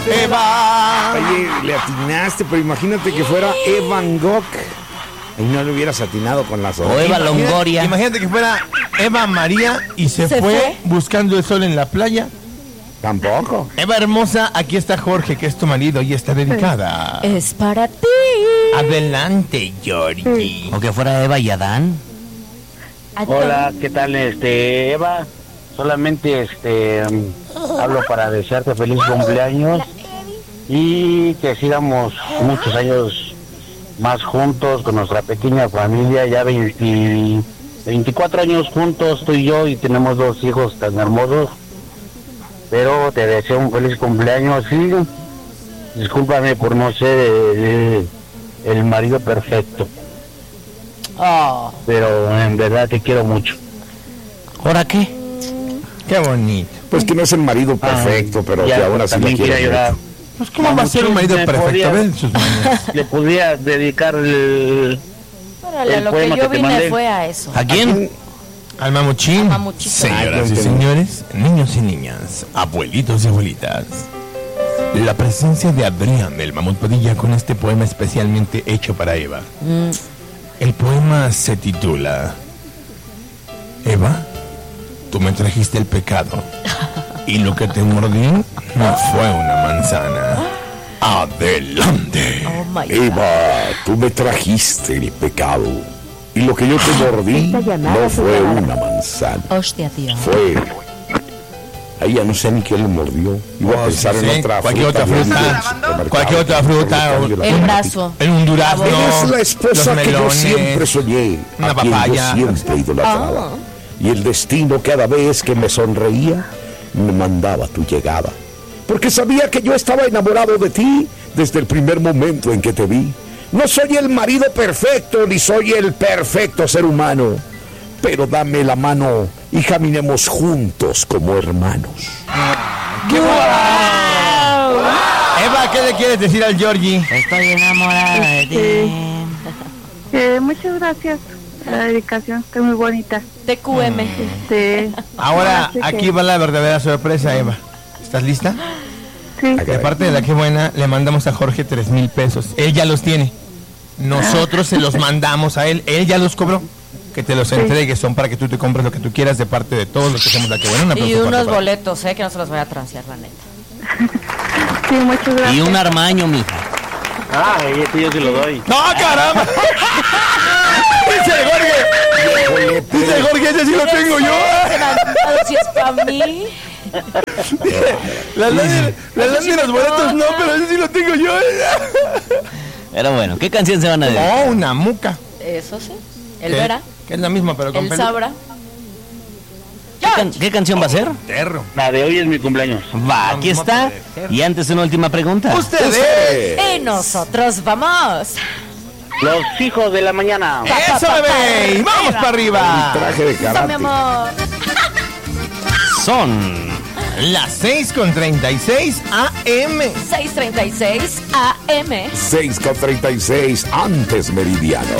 Eva. Oye, le atinaste, pero imagínate que fuera Evan Gogh y no le hubieras atinado con las otras. O Eva Longoria. Imagínate que fuera Eva María y se fue buscando el sol en la playa. Tampoco. Eva hermosa, aquí está Jorge, que es tu marido y está dedicada. Es para ti. Adelante, Georgie. O que fuera Eva y Adán. Hola, ¿qué tal, Eva? Solamente, hablo para desearte feliz cumpleaños y que sigamos muchos años más juntos con nuestra pequeña familia, ya 24 años juntos, tú y yo, y tenemos 2 hijos tan hermosos, pero te deseo un feliz cumpleaños y discúlpame por no ser el marido perfecto. Oh. Pero en verdad te quiero mucho. ¿Ahora qué? Qué bonito. Pues que no es el marido perfecto, pero que aún así le quiere ayudar. Pues ¿cómo va a ser un marido perfecto? A ver sus manos. Le podría dedicar el Lo que yo vine fue a eso. ¿A quién? Al mamuchín. Al mamuchito. Señoras y señores, niños y niñas, abuelitos y abuelitas, la presencia de Adrián del Mamut Padilla con este poema especialmente hecho para Eva. El poema se titula Eva, tú me trajiste el pecado y lo que te mordí no fue una manzana. Adelante. Oh my God. Eva, tú me trajiste el pecado y lo que yo te mordí no fue una manzana. Hostia, tío. Fue... Ahí ya no sé ni quién le mordió. Iba a pensar en otra cualquier otra fruta. Cualquier otra fruta. El brazo. En un durazno. Ella es la esposa los que yo melones, siempre soñé, una a quien papaya. yo siempre idolatraba. Y el destino cada vez que me sonreía me mandaba tu llegada. Porque sabía que yo estaba enamorado de ti desde el primer momento en que te vi. No soy el marido perfecto ni soy el perfecto ser humano, pero dame la mano y caminemos juntos como hermanos. ¡Qué wow! Eva, ¿qué le quieres decir al Georgie? Estoy enamorada de ti. Muchas gracias por la dedicación, está muy bonita. TQM. Ahora, aquí va la verdadera sorpresa, Eva. ¿Estás lista? Sí. De parte de la que buena, le mandamos a Jorge 3,000 pesos. Él ya los tiene. Nosotros se los mandamos a él. Él ya los cobró. Que te los entregue, son para que tú te compres lo que tú quieras de parte de todos los que hacemos la que buena. Y unos boletos, que no se los voy a transear, la neta. Sí, muchas gracias. Y un armaño, mija. Yo te lo doy. ¡No, caramba! Dice Jorge. Dice Jorge, ese sí lo tengo yo. Si es para mí. Las de los boletos no, pero ese sí lo tengo yo. Pero bueno, ¿qué canción se van a dedicar? Oh, una muca. Eso sí. Él verá. Que es la misma, pero con Él sabrá. ¿Qué canción va a ser? Perro. La de hoy es mi cumpleaños. Va, aquí está. Y antes una última pregunta. ¡Ustedes! Y nosotros vamos. Los hijos de la mañana. ¡Eso, bebé! ¡Y vamos para arriba! Traje de Eso, karate. mi amor. Son las 6:36 AM. 6:36 AM. 6:36 antes meridiano.